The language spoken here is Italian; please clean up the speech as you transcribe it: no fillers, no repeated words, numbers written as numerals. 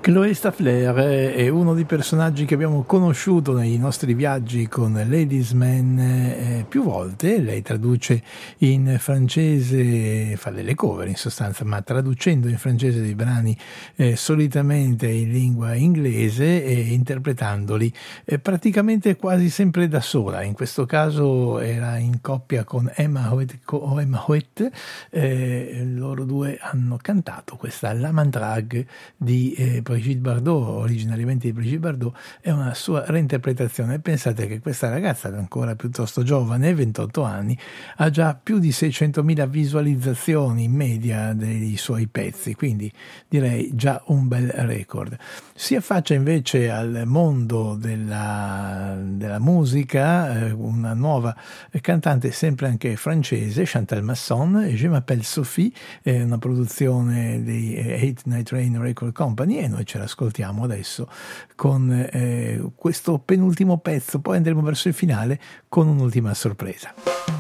Chloé Stafler è uno dei personaggi che abbiamo conosciuto nei nostri viaggi con Ladies Man più volte. Lei traduce in francese, fa delle cover in sostanza, ma traducendo in francese dei brani solitamente in lingua inglese e interpretandoli praticamente quasi sempre da sola. In questo caso era in coppia con Emma Hoet. Loro due hanno cantato questa La Mandrague di Brigitte Bardot, originariamente di Brigitte Bardot, è una sua reinterpretazione. Pensate che questa ragazza, ancora piuttosto giovane, 28 anni, ha già più di 600.000 visualizzazioni in media dei suoi pezzi, quindi direi già un bel record. Si affaccia invece al mondo della musica una nuova cantante, sempre anche francese, Chantal Masson, e Je m'appelle Sophie, una produzione di Eight Night Train Record Company, e noi ce l'ascoltiamo adesso con questo penultimo pezzo, poi andremo verso il finale con un'ultima sorpresa.